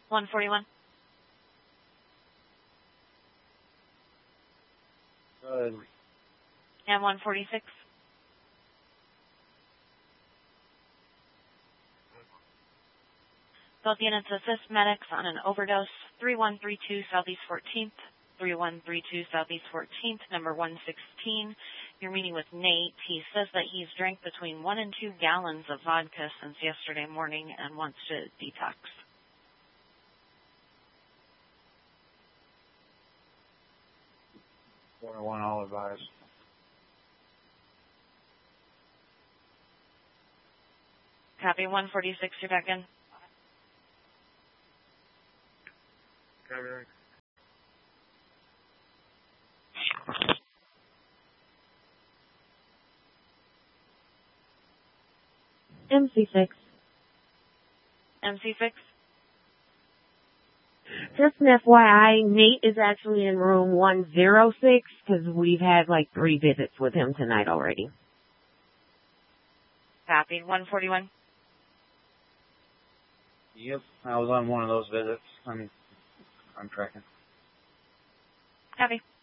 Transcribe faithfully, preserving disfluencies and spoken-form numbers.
one forty-one. Good. And one forty-six. Both units assist medics on an overdose. three one three two Southeast fourteenth. three one three two Southeast fourteenth, number one sixteen. You're meeting with Nate. He says that he's drank between one and two gallons of vodka since yesterday morning and wants to detox. four one, all advised. Copy. one forty-six, you're back in. Copy. M C six. M C six. Just an F Y I, Nate is actually in room one oh six because we've had like three visits with him tonight already. Copy. one forty-one. Yep, I was on one of those visits. I'm, I'm tracking. Copy.